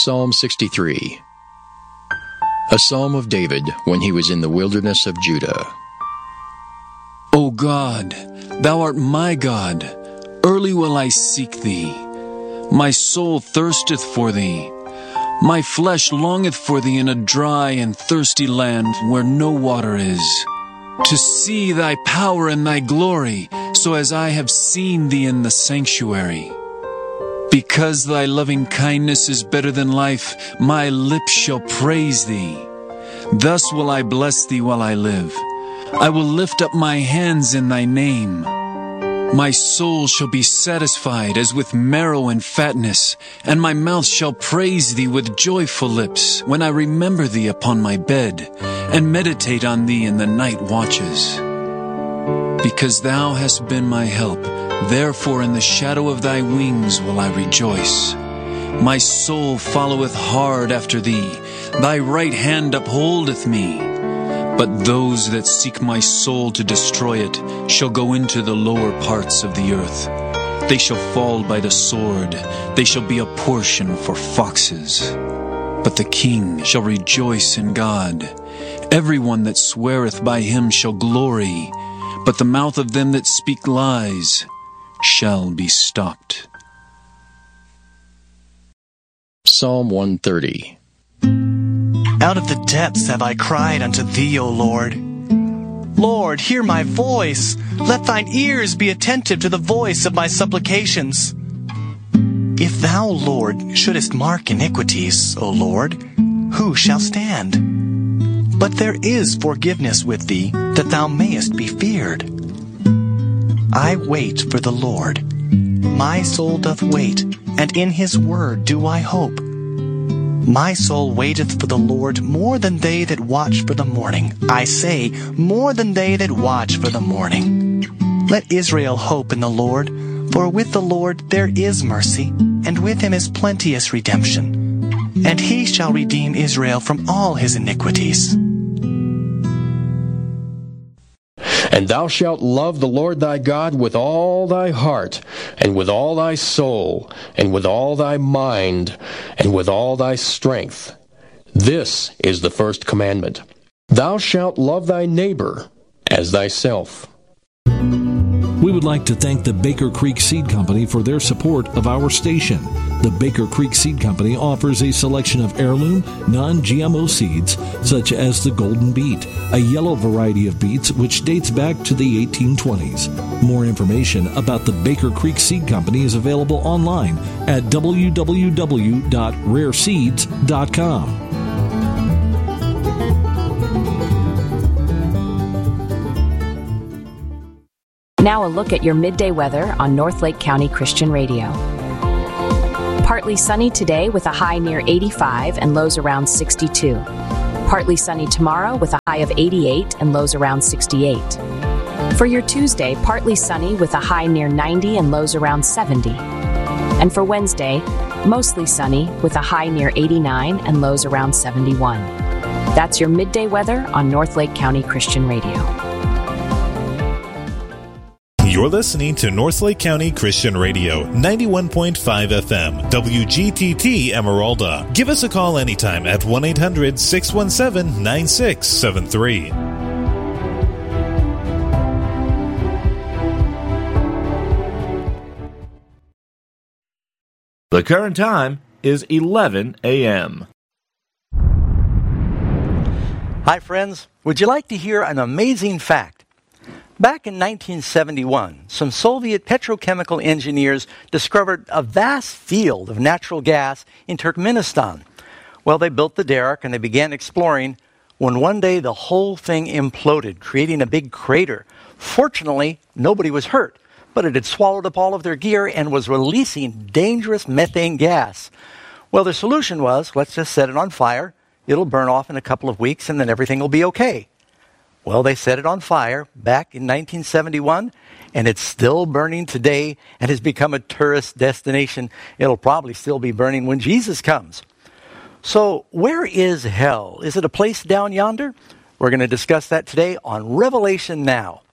Psalm 63. A psalm of David when he was in the wilderness of Judah. O God, thou art my God. Early will I seek thee. My soul thirsteth for thee. My flesh longeth for thee in a dry and thirsty land where no water is, to see thy power and thy glory, so as I have seen thee in the sanctuary. Because thy loving kindness is better than life, my lips shall praise thee. Thus will I bless thee while I live. I will lift up my hands in thy name. My soul shall be satisfied as with marrow and fatness, and my mouth shall praise thee with joyful lips, when I remember thee upon my bed, and meditate on thee in the night watches. Because thou hast been my help, therefore in the shadow of thy wings will I rejoice. My soul followeth hard after thee, thy right hand upholdeth me. But those that seek my soul to destroy it shall go into the lower parts of the earth. They shall fall by the sword, they shall be a portion for foxes. But the king shall rejoice in God. Everyone that sweareth by him shall glory, but the mouth of them that speak lies shall be stopped. Psalm 130. Out of the depths have I cried unto thee, O Lord. Lord, hear my voice. Let thine ears be attentive to the voice of my supplications. If thou, Lord, shouldest mark iniquities, O Lord, who shall stand? But there is forgiveness with thee, that thou mayest be feared. I wait for the Lord. My soul doth wait, and in his word do I hope. My soul waiteth for the Lord more than they that watch for the morning. I say, more than they that watch for the morning. Let Israel hope in the Lord, for with the Lord there is mercy, and with him is plenteous redemption. And he shall redeem Israel from all his iniquities. And thou shalt love the Lord thy God with all thy heart, and with all thy soul, and with all thy mind, and with all thy strength. This is the first commandment. Thou shalt love thy neighbor as thyself. We would like to thank the Baker Creek Seed Company for their support of our station. The Baker Creek Seed Company offers a selection of heirloom, non-GMO seeds, such as the Golden Beet, a yellow variety of beets which dates back to the 1820s. More information about the Baker Creek Seed Company is available online at www.rareseeds.com. Now a look at your midday weather on North Lake County Christian Radio. Partly sunny today with a high near 85 and lows around 62. Partly sunny tomorrow with a high of 88 and lows around 68. For your Tuesday, partly sunny with a high near 90 and lows around 70. And for Wednesday, mostly sunny with a high near 89 and lows around 71. That's your midday weather on North Lake County Christian Radio. You're listening to North Lake County Christian Radio, 91.5 FM, WGTT Emeralda. Give us a call anytime at 1-800-617-9673. The current time is 11 a.m. Hi, friends. Would you like to hear an amazing fact? Back in 1971, some Soviet petrochemical engineers discovered a vast field of natural gas in Turkmenistan. Well, they built the derrick and they began exploring when one day the whole thing imploded, creating a big crater. Fortunately, nobody was hurt, but it had swallowed up all of their gear and was releasing dangerous methane gas. Well, their solution was, let's just set it on fire. It'll burn off in a couple of weeks and then everything will be okay. Well, they set it on fire back in 1971, and it's still burning today and has become a tourist destination. It'll probably still be burning when Jesus comes. So, where is hell? Is it a place down yonder? We're going to discuss that today on Revelation Now.